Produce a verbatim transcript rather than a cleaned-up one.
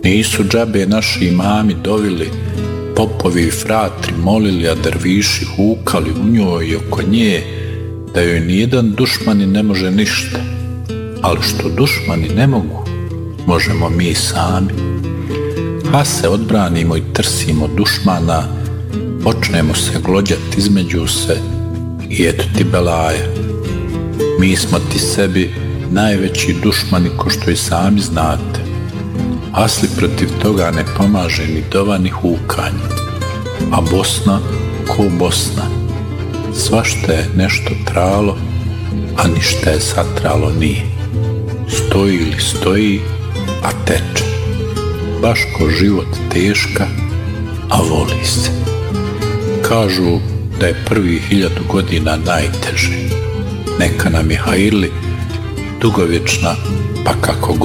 Nisu džabe naši imami dovili, popovi i fratri molili, a derviši hukali u njoj i oko nje, da joj nijedan dušmani ne može ništa. Ali što dušmani ne mogu, možemo mi sami. A se odbranimo i trsimo dušmana, počnemo se glođati između se i eto ti belaja. Mi smo ti sebi najveći dušmani, ko što i sami znate. Asli protiv toga ne pomaže ni dova ni hukanje. A Bosna ko Bosna. Svašta je nešto tralo, a ništa je satralo nije. Stoji li stoji, a teče. Baš ko život teška, a voli se. Kažu da je prvi hiljadu godina najteže. Neka nam je hajrli dugovječna, pa kako god.